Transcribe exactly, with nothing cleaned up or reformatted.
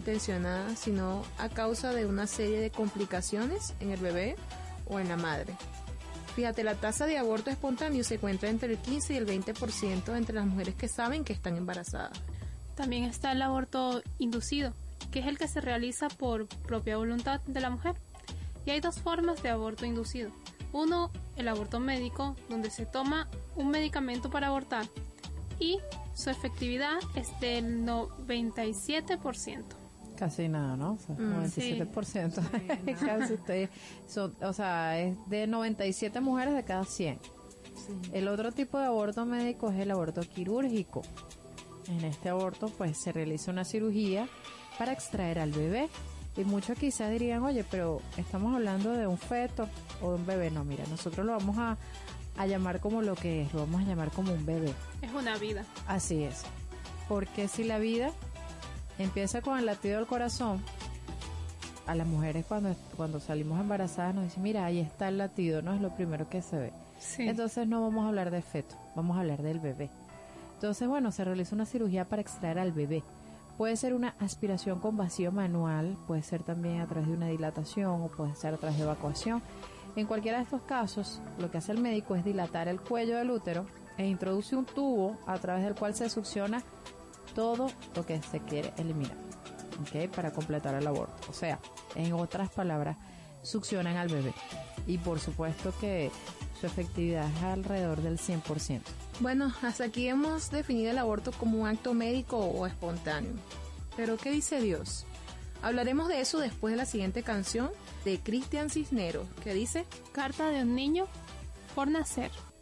intencionada, sino a causa de una serie de complicaciones en el bebé o en la madre. Fíjate, la tasa de aborto espontáneo se encuentra entre el quince y el veinte por ciento entre las mujeres que saben que están embarazadas. También está el aborto inducido, que es el que se realiza por propia voluntad de la mujer. Y hay dos formas de aborto inducido. Uno, el aborto médico, donde se toma un medicamento para abortar y su efectividad es del noventa y siete por ciento. Casi nada, ¿no? O sea, mm, noventa y siete por ciento. Sí. Casi usted, son, o sea, es de noventa y siete mujeres de cada cien. Sí. El otro tipo de aborto médico es el aborto quirúrgico. En este aborto, pues, se realiza una cirugía para extraer al bebé. Y muchos quizás dirían, oye, pero estamos hablando de un feto o de un bebé. No, mira, nosotros lo vamos a, a llamar como lo que es, lo vamos a llamar como un bebé. Es una vida. Así es. Porque si la vida empieza con el latido del corazón, a las mujeres cuando, cuando salimos embarazadas nos dicen, mira, ahí está el latido, no es lo primero que se ve. Sí. Entonces no vamos a hablar de feto, vamos a hablar del bebé. Entonces, bueno, se realiza una cirugía para extraer al bebé. Puede ser una aspiración con vacío manual, puede ser también a través de una dilatación o puede ser a través de evacuación. En cualquiera de estos casos, lo que hace el médico es dilatar el cuello del útero e introduce un tubo a través del cual se succiona todo lo que se quiere eliminar, ¿ok? Para completar el aborto. O sea, en otras palabras, succionan al bebé. Y por supuesto que su efectividad es alrededor del cien por ciento. Bueno, hasta aquí hemos definido el aborto como un acto médico o espontáneo. Pero, ¿qué dice Dios? Hablaremos de eso después de la siguiente canción de Cristian Cisneros, que dice: Carta de un niño por nacer.